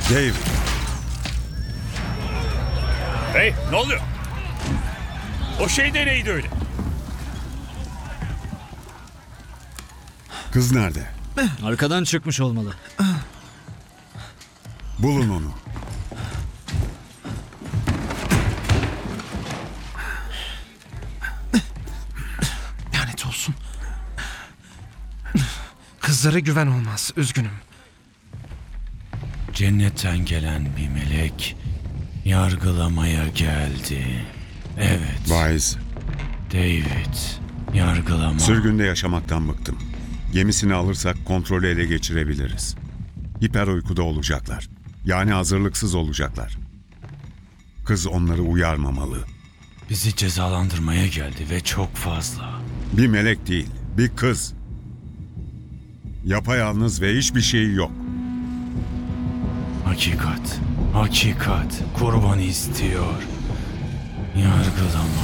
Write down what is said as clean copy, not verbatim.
David, Hey, ne oluyor? O şey de neydi öyle? kız nerede? Arkadan çıkmış olmalı. Bulun onu. Lanet olsun. Kızlara güven olmaz. Üzgünüm. Cennetten gelen bir melek yargılamaya geldi. Evet, Vaiz, David, yargılama. sürgünde yaşamaktan bıktım. Gemisini alırsak kontrolü ele geçirebiliriz. Hiper uykuda olacaklar. Yani hazırlıksız olacaklar. Kız onları uyarmamalı. Bizi cezalandırmaya geldi ve çok fazla. Bir melek değil, bir kız. Yapayalnız ve hiçbir şeyi yok. Hakikat, hakikat kurban istiyor. Yargılama.